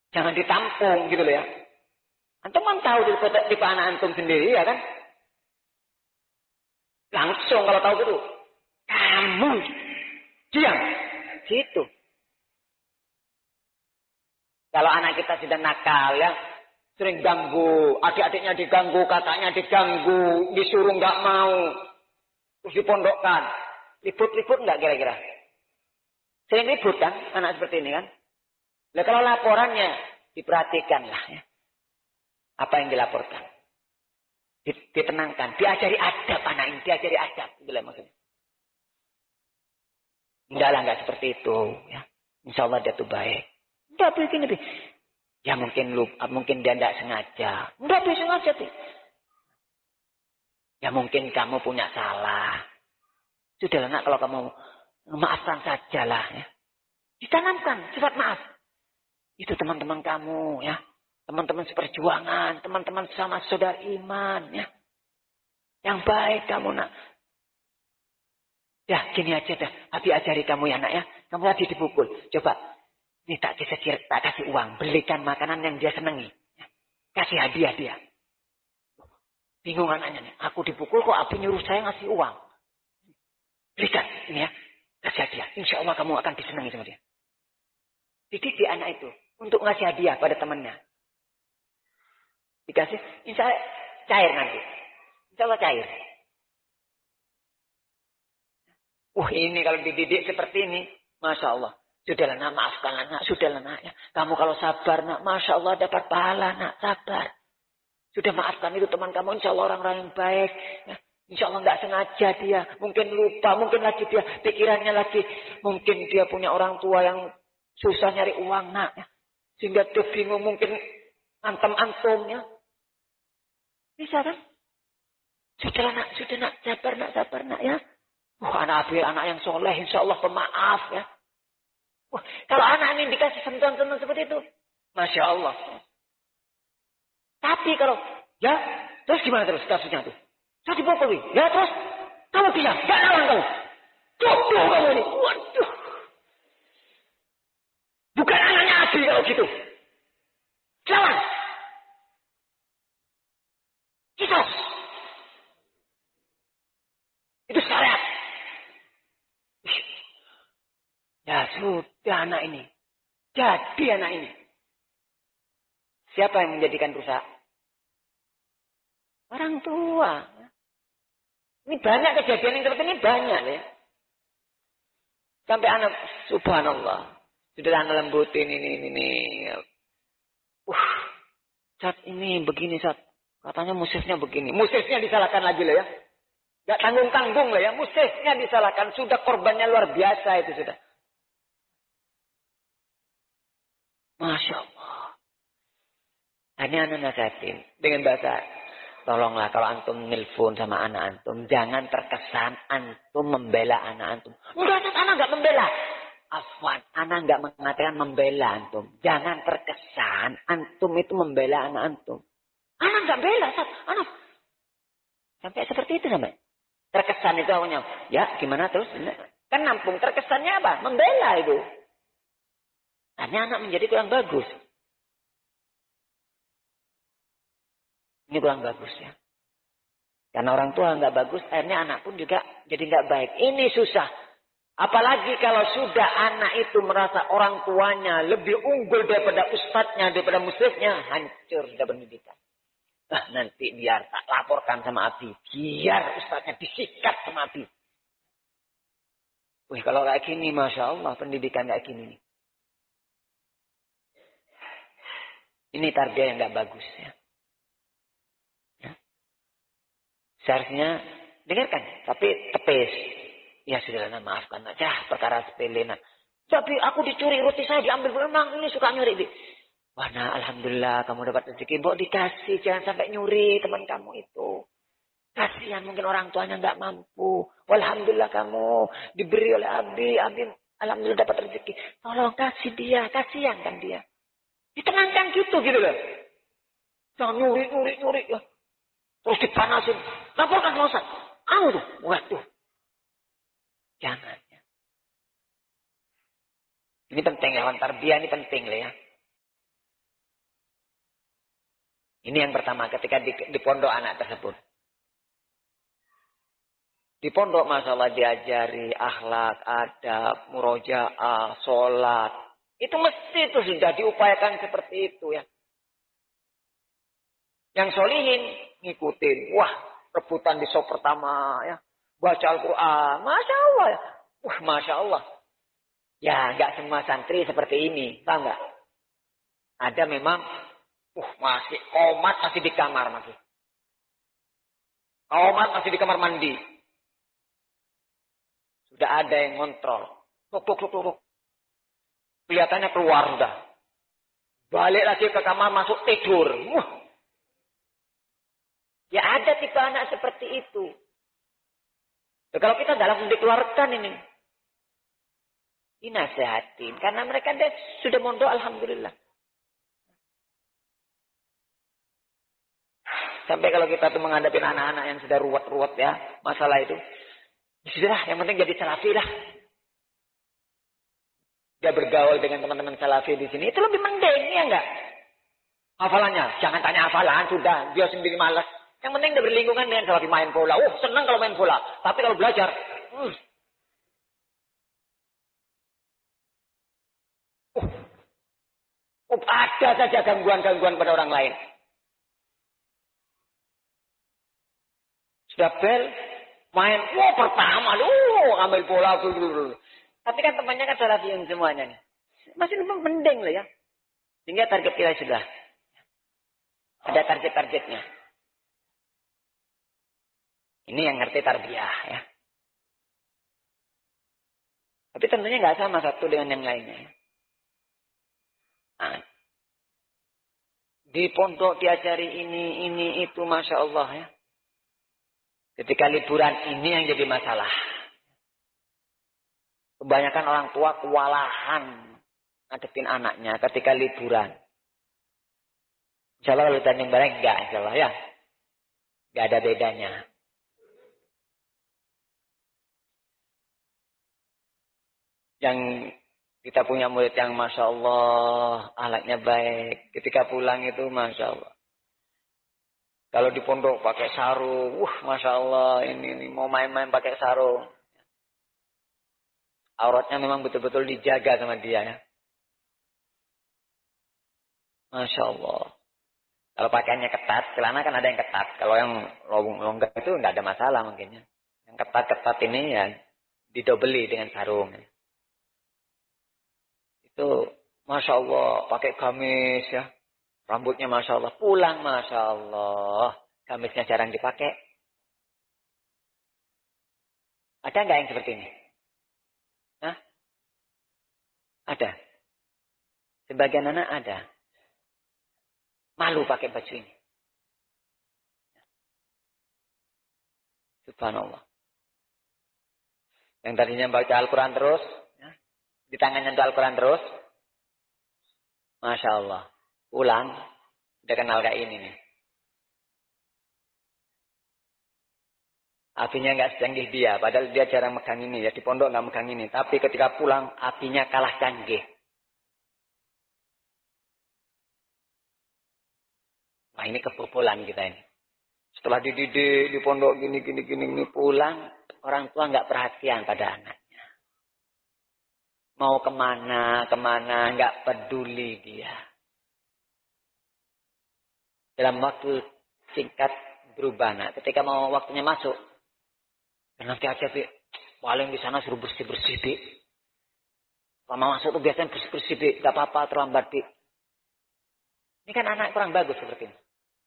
Jangan ditampung gitu loh ya. Antum kan tahu di anak antum sendiri ya kan. Langsung kalau tahu gitu. Kamu diam. Gitu. Kalau anak kita sudah nakal ya. Sering ganggu. Adik-adiknya diganggu. Kakaknya diganggu. Disuruh nggak mau. Terus dipondokkan. Ribut-ribut nggak kira-kira? Sering ribut kan anak seperti ini kan? Nah, kalau laporannya diperhatikanlah ya. Apa yang dilaporkan. Ditenangkan. Diajari adab anak ini. Diajari adab. Itulah maksudnya. Enggak lah, seperti itu. Ya. Insya Allah dia tuh baik. Enggak begini. Ya mungkin lupa. Mungkin dia tidak sengaja. Enggak bisa sengaja. Ya mungkin kamu punya salah. Sudahlah nak, kalau kamu maafkan sajalah. Ya. Ditanamkan sifat maaf. Itu teman-teman kamu ya. Teman-teman seperjuangan. Teman-teman sama saudara iman ya. Yang baik kamu nak. Ya gini aja dah. Abi ajari kamu ya nak ya. Kamu tadi dipukul. Coba. Ini tak kasih uang. Belikan makanan yang dia senangi. Ya. Kasih hadiah dia. Bingung anaknya nih. Aku dipukul kok Abi nyuruh saya ngasih uang. Berikan ini ya. Kasih hadiah. Insya Allah kamu akan disenangi sama dia. Dididik anak itu. Untuk ngasih hadiah pada temannya. Dikasih. Insya Allah cair nanti. Insya Allah cair. Ini kalau dididik seperti ini. Masya Allah. Sudahlah nak, maafkan anak. Sudahlah nak. Ya. Kamu kalau sabar nak. Masya Allah dapat pahala nak. Sabar. Sudah maafkan itu teman kamu. Insya Allah orang-orang yang baik. Ya. Insya Allah nggak sengaja dia. Mungkin lupa. Mungkin lagi dia pikirannya lagi. Mungkin dia punya orang tua yang susah nyari uang nak. Ya. Sehingga dia bingung. Mungkin antem-antum ya. Bisa kan? Sudahlah nak. Sudah nak. Sabar nak ya. Anak Abi, anak yang soleh, insya Allah pemaaf ya. Kalau anak ini dikasih sentuhan-sentuhan seperti itu, Masya Allah. Tapi kalau, ya, terus gimana terus kasusnya tuh? Saya dipukuli, ya terus, kamu bilang, gak lawan kamu. Jodoh kamu ini, waduh. Bukan anaknya Abi kalau gitu. Lawan. Itu. Itu syariat. Ya sudah anak ini. Jadi anak ini. Siapa yang menjadikan rusak? Orang tua. Ini banyak kejadian yang seperti ini banyak ya. Sampai anak, subhanallah. Sudah anak lembutin ini. Saat ini begini saat. Katanya musisnya begini. Musisnya disalahkan lagi lah ya. Gak tanggung-tanggung lah ya. Musisnya disalahkan. Sudah korbannya luar biasa itu sudah. Masya Allah. Ini anak nasihatin. Dengan bahasa. Tolonglah kalau antum nelfon sama anak antum. Jangan terkesan antum membela anak antum. Enggak, anak enggak membela. Afwan. Anak enggak mengatakan membela antum. Jangan terkesan antum itu membela anak antum. Anak enggak bela. Anak. Sampai seperti itu sampai. Terkesan itu awalnya. Ya gimana terus. Kan nampung. Terkesannya apa? Membela itu. Hanya anak menjadi kurang bagus. Ini kurang bagus ya. Karena orang tua nggak bagus, akhirnya anak pun juga jadi nggak baik. Ini susah. Apalagi kalau sudah anak itu merasa orang tuanya lebih unggul daripada ustadznya, daripada muslimnya, hancur sudah pendidikan. Nanti biar tak laporkan sama Abi. Biar ustadznya disikat sama Abi. Wih, kalau kayak gini, Masya Allah, pendidikan kayak gini nih. Ini tarbiyah yang nggak bagus ya. Seharusnya dengarkan, tapi tepis. Ya sudahlah, maafkan aja, perkara sepele. Tapi aku dicuri roti saya diambil, memang ini suka nyuri. Wah, alhamdulillah kamu dapat rezeki, mbok dikasih, jangan sampai nyuri teman kamu itu. Kasihan mungkin orang tuanya nggak mampu. Alhamdulillah kamu diberi oleh Abi, alhamdulillah dapat rezeki. Tolong kasih dia, kasihan kan dia. Ditenangkan gitu loh. Jangan nyuri ya. Terus dipanasin. Laporkan sama Ustaz. Tuh. Waduh. Jangan. Ya. Ini penting ya. Tarbiyah ini penting lah ya. Ini yang pertama ketika di pondok anak tersebut. Di pondok masalah diajari akhlak, adab, murojaah, sholat. Itu mesti itu sudah diupayakan seperti itu ya. Yang solihin ngikutin. Wah, rebutan di sop pertama ya. Baca Al-Quran. Masya Allah ya. Wah, Masya Allah. Ya, nggak semua santri seperti ini. Tahu nggak? Ada memang, masih komat masih di kamar masih. Komat masih di kamar mandi. Sudah ada yang ngontrol. Tuk. Kelihatannya keluar sudah. Balik lagi ke kamar masuk tidur. Ya ada tipe anak seperti itu. Ya, kalau kita nggak langsung dikeluarkan ini. Dinasehatin. Karena mereka sudah mondok alhamdulillah. Sampai kalau kita tuh menghadapi anak-anak yang sudah ruwet-ruwet ya. Masalah itu. Ya sudahlah, yang penting jadi salafi lah. Dia bergaul dengan teman-teman salafi di sini. Itu lebih mending, ya enggak? Hafalannya. Jangan tanya hafalan, sudah. Dia sendiri malas. Yang penting dia berlingkungan dengan salafi main bola. Senang kalau main bola. Tapi kalau belajar, ada saja gangguan-gangguan pada orang lain. Sudah bel, main, pertama, ambil bola dulu. Tapi kan temannya kan salafiyin semuanya nih. Masih lebih mending lah ya. Sehingga target kita sudah. Ada target-targetnya. Ini yang ngerti tarbiyah ya. Tapi tentunya nggak sama satu dengan yang lainnya. Nah, di pondok diajari ini, itu, Masya Allah ya. Ketika liburan ini yang jadi masalah. Kebanyakan orang tua kewalahan ngadepin anaknya ketika liburan. Insya Allah kalau tanding bareng enggak, Insya Allah ya. Enggak ada bedanya. Yang kita punya murid yang Masya Allah, akhlaknya baik. Ketika pulang itu Masya Allah. Kalau di pondok pakai sarung, Masya Allah, ini mau main-main pakai sarung. Auratnya memang betul-betul dijaga sama dia ya. Masya Allah. Kalau pakaiannya ketat, celana kan ada yang ketat. Kalau yang longgar itu nggak ada masalah mungkinnya. Yang ketat-ketat ini ya didobeli dengan sarung. Itu Masya Allah, pakai gamis ya. Rambutnya Masya Allah. Pulang Masya Allah. Gamisnya jarang dipakai. Ada nggak yang seperti ini? Hah? Ada. Sebagian anak ada. Malu pakai baju ini. Subhanallah. Yang tadinya baca Al-Quran terus. Ya. Di tangannya itu Al-Quran terus. Masya Allah. Pulang. Udah kenal kayak ini nih. Apinya nggak secanggih dia. Padahal dia jarang megang ini. Ya di pondok nggak megang ini. Tapi ketika pulang apinya kalah canggih. Wah ini kebobolan kita ini. Setelah dididik di pondok gini pulang. Orang tua nggak perhatian pada anaknya. Mau kemana, nggak peduli dia. Dalam waktu singkat berubah. Nah, ketika mau waktunya masuk. Nanti aja, Bi. Paling di sana suruh bersih-bersih, Bi. Lama masuk tuh biasanya bersih-bersih, Bi. Gak apa-apa, terlambat, Bi. Ini kan anak kurang bagus seperti ini.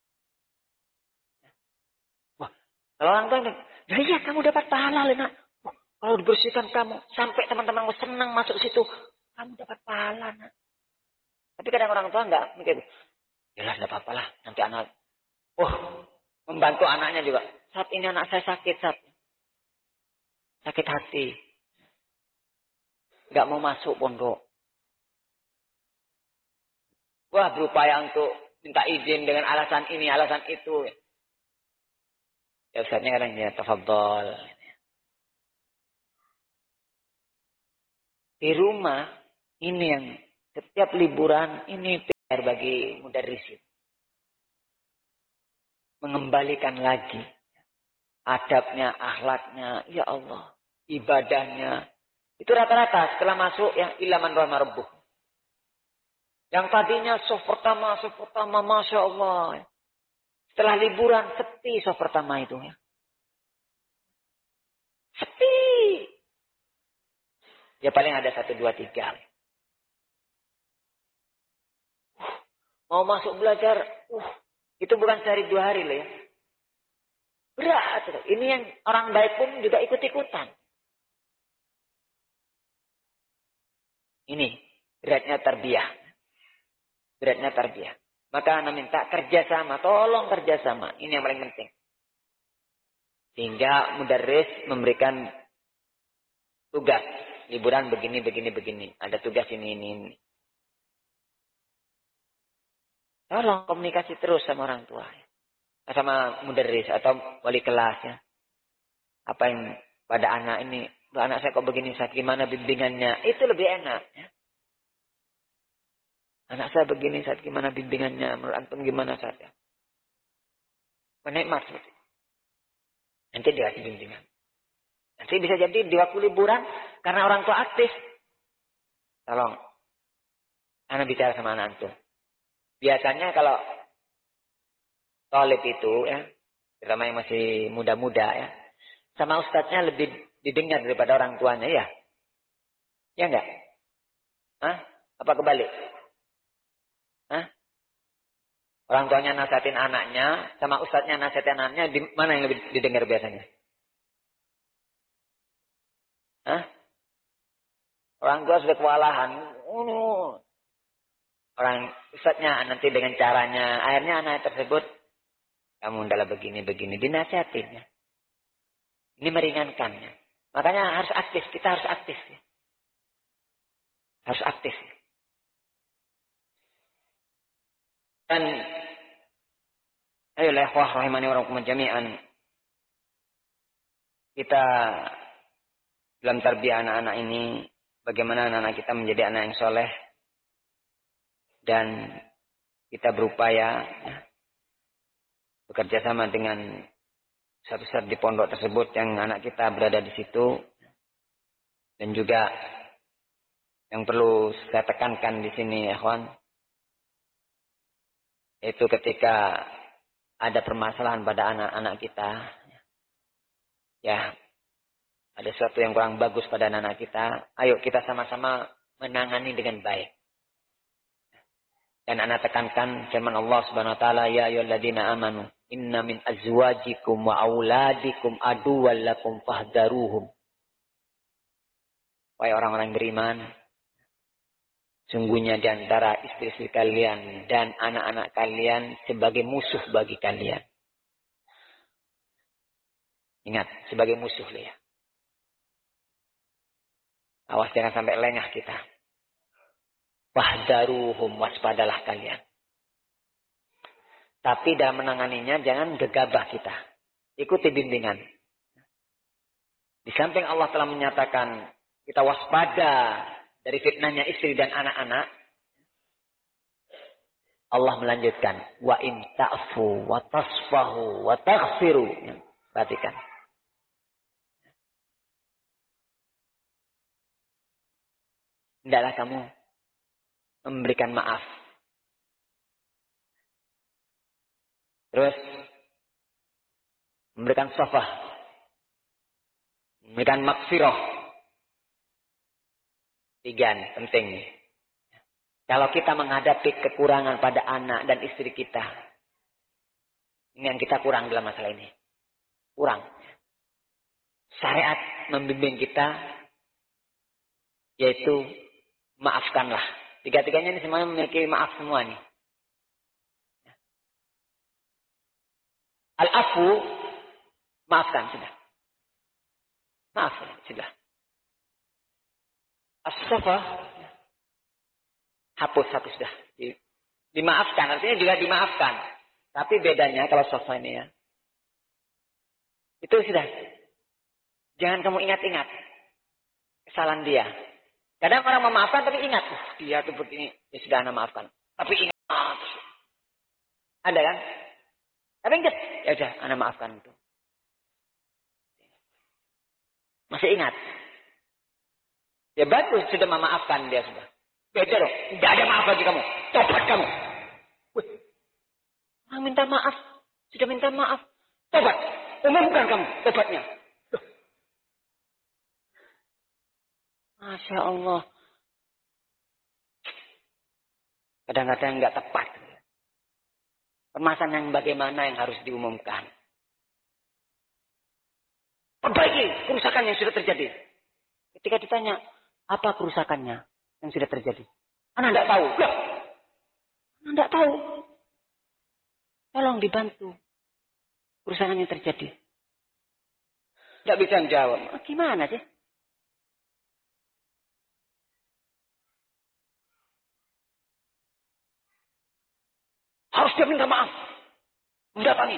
Wah, kalau orang tua ini, ya iya kamu dapat pahala, Nak. Kalau dibersihkan kamu, sampai teman-teman senang masuk situ, kamu dapat pahala, Nak. Tapi kadang orang tua enggak mikir, yalah, enggak apa-apa lah, nanti anak, membantu anaknya juga. Saat ini anak saya sakit, sakit hati. Enggak mau masuk pondok. Wah, berupaya untuk minta izin dengan alasan ini, alasan itu. Ya Ustaznya kadang ya, tafadhol. Di rumah, ini yang setiap liburan, ini PR bagi mudarrisin. mengembalikan lagi adabnya, akhlaknya, ya Allah, ibadahnya. Itu rata-rata setelah masuk yang ilaman rahmah rabbuh. Yang tadinya soft pertama, Masya Allah. Setelah liburan, sepi soft pertama itu. Ya. Sepi. Ya paling ada 1, 2, 3. Mau masuk belajar, itu bukan sehari 2 hari loh ya. Berat. Ini yang orang baik pun juga ikut-ikutan. Ini beratnya tarbiyah. Beratnya tarbiyah. Maka Anda minta kerjasama. Tolong kerjasama. Ini yang paling penting. Sehingga mudarris memberikan tugas. Liburan begini. Ada tugas ini. Tolong komunikasi terus sama orang tua. Sama mudarris atau wali kelas ya. Apa yang pada anak ini. Anak saya kok begini, saya gimana bimbingannya. Itu lebih enak ya. Anak saya begini, saat gimana bimbingannya, menurut antum gimana saja. Menikmat seperti itu. Nanti dikasih bimbingan. Nanti bisa jadi di waktu liburan, karena orang tua aktif. Tolong, anak bicara sama anak antum. Biasanya kalau talib itu, ya, terutama yang masih muda-muda ya, sama ustadznya lebih didengar daripada orang tuanya ya. Ya enggak? Hah? Apa kebalik? Hah? Orang tuanya nasihatin anaknya, sama ustadznya nasihatin anaknya, di mana yang lebih didengar biasanya? Hah? Orang tua sudah kewalahan. Orang ustadznya nanti dengan caranya, akhirnya anak tersebut, kamu adalah begini, dinasihatinnya. Ini meringankannya. Makanya harus aktif, kita harus aktif. Ya. Harus aktif. Ya. Dan ayolah ikhwah rahimani wa rahimakumullah jami'an. Kita dalam tarbiyah anak-anak ini, bagaimana anak-anak kita menjadi anak yang soleh. Dan kita berupaya ya, bekerja sama dengan satu-satu di pondok tersebut yang anak kita berada di situ. Dan juga yang perlu saya tekankan di sini ya kawan. Itu ketika ada permasalahan pada anak-anak kita. Ya, ada sesuatu yang kurang bagus pada anak-anak kita. Ayo kita sama-sama menangani dengan baik. Dan anak tekankan firman Allah Subhanahu wa taala, ya ayyuhalladzina amanu inna min azwajikum wa auladikum aduwwan lakum fahdharuhum. Wahai orang-orang beriman, sungguhnya di antara istri-istri kalian dan anak-anak kalian sebagai musuh bagi kalian. Ingat, sebagai musuh ya. Awas jangan sampai lengah kita. Fahdharuhum, waspadalah kalian. Tapi dalam menanganinya jangan gegabah kita. Ikuti bimbingan. Di samping Allah telah menyatakan kita waspada dari fitnahnya istri dan anak-anak. Allah melanjutkan. Wa in ta'fu wa tasfahu wa taghfiru. Perhatikan. Hendaklah kamu memberikan maaf. Terus memberikan safah. Memberikan maghfirah. 3 penting. Kalau kita menghadapi kekurangan pada anak dan istri kita. Ini yang kita kurang dalam masalah ini. Kurang. Syariat membimbing kita. Yaitu maafkanlah. 3-tiganya ini semuanya memiliki maaf semua nih. Al-afu, maafkan sudah. Maaf sudah. As-safa, hapus sudah. Dimaafkan, artinya juga dimaafkan. Tapi bedanya kalau safa ini ya. Itu sudah. Jangan kamu ingat-ingat kesalahan dia. Kadang orang memaafkan tapi ingat. Dia tuh begini. Ya sudah, Anda maafkan. Tapi ingat. Ada kan? Tapi ingat, ya udah, ana maafkan itu. Masih ingat? Ya bagus, sudah memaafkan dia sudah. Beda dong, tidak ada maaf lagi kamu. Tobat kamu. Wih, orang minta maaf, sudah minta maaf. Tobat, umumkan kamu tobatnya. Loh. Masya Allah. Kadang-kadang nggak tepat. Permasalahan yang bagaimana yang harus diumumkan. Perbaiki kerusakan yang sudah terjadi. Ketika ditanya, apa kerusakannya yang sudah terjadi? Anak tidak tahu. Loh. Anak tidak tahu. Tolong dibantu. Kerusakan yang terjadi. Tidak bisa menjawab. Gimana sih? Harus dia minta maaf. Mendatangi.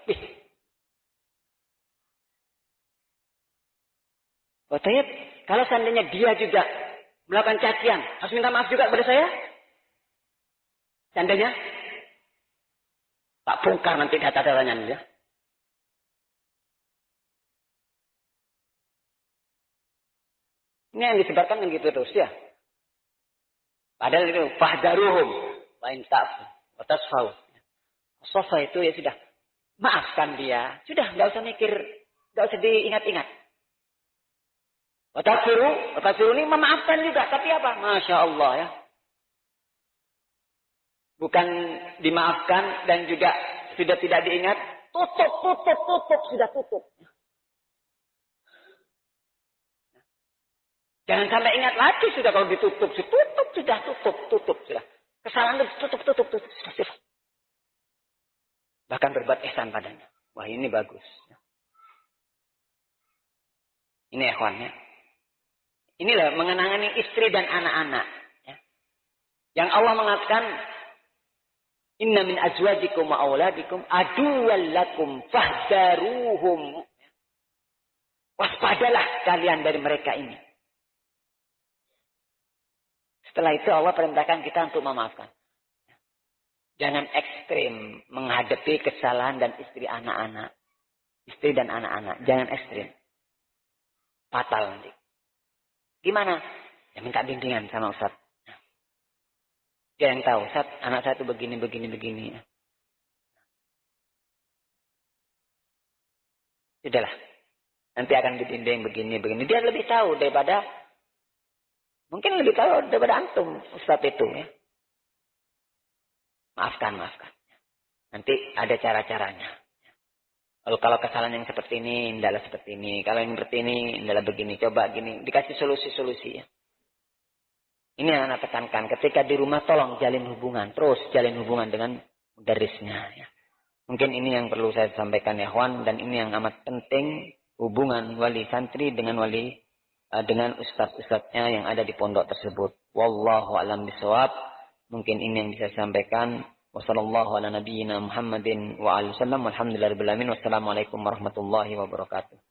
Tayyib, kalau seandainya dia juga melakukan cacian, harus minta maaf juga kepada saya? Seandainya? Tak bongkar nanti data-datanya ya. Ini yang disebarkan yang gitu terus ya. Padahal itu fahdaruhum wa in ta'fu wa tasfau. Sofa itu ya sudah, maafkan dia. Sudah, enggak usah mikir, enggak usah diingat-ingat. Wa taghfiru ini memaafkan juga, tapi apa? Masya Allah ya. Bukan dimaafkan dan juga sudah tidak diingat. Tutup. Sudah tutup. Jangan sampai ingat lagi sudah kalau ditutup. Sudah tutup. Sudah. Kesalahan itu tutup. Sudah. Bahkan berbuat ihsan padanya. Wah ini bagus. Ini ikhwannya. Inilah mengenangani istri dan anak-anak. Yang Allah mengatakan, inna min azwajikum wa auladikum aduwwal lakum fahdaruhum. Waspadalah kalian dari mereka ini. Setelah itu Allah perintahkan kita untuk memaafkan. Jangan ekstrim menghadapi kesalahan dan istri anak-anak. Istri dan anak-anak. Jangan ekstrim. Fatal nanti. Gimana? Ya minta bimbingan sama Ustaz. Dia yang tahu, Ustaz, anak saya itu begini. Sudahlah. Nanti akan dibimbing begini. Dia lebih tahu daripada, mungkin lebih tahu daripada antum, Ustaz itu ya. Maafkan. Nanti ada cara-caranya. Lalu kalau kesalahan yang seperti ini, hendaklah seperti ini. Kalau yang seperti ini, hendaklah begini. Coba gini. Dikasih solusi-solusi ya. Ini yang anak tekankan. Ketika di rumah tolong jalin hubungan. Terus jalin hubungan dengan mudarisnya. Ya. Mungkin ini yang perlu saya sampaikan ya Ikhwan. Dan ini yang amat penting. Hubungan wali santri dengan dengan ustadz-ustadznya yang ada di pondok tersebut. Wallahu a'lam bishawab. Mungkin ini yang bisa saya sampaikan. Wassalamualaikum warahmatullahi wabarakatuh.